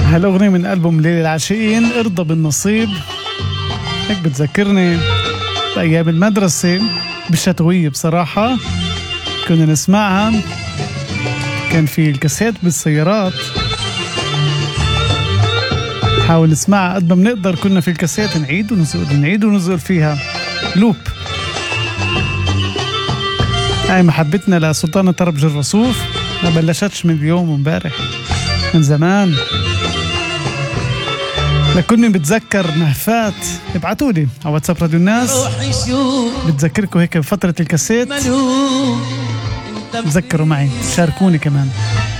هالأغنية من ألبوم ليل العاشقين، ارضى بالنصيب. هيك بتذكرني بأيام المدرسة بالشتوية. بصراحة كنا نسمعها، كان في الكاسيت بالسيارات، نحاول نسمعها قد ما بنقدر. كنا في الكاسيت نعيد ونزول نعيد ونزول فيها لوب. هاي محبتنا لسلطانة طرب الرصوف ما بلشتش من اليوم ومبارح، من زمان. لكني بتذكر نهفات. ابعتولي على واتساب راديو الناس، بتذكركم هيك بفترة الكاسيت، تذكروا معي، شاركوني كمان.